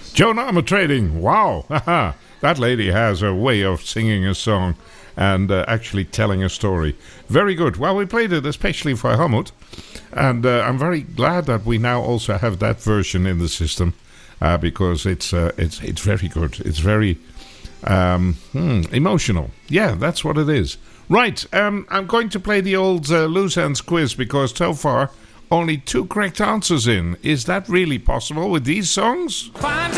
Joan Armatrading, wow. That lady has a way of singing a song and actually telling a story. Very good. Well, we played it especially for Helmut, and I'm very glad that we now also have that version in the system, because it's very good. It's very emotional. Yeah, that's what it is. Right, I'm going to play the old loose ends quiz, because so far only 2 correct answers in. Is that really possible with these songs? Fine.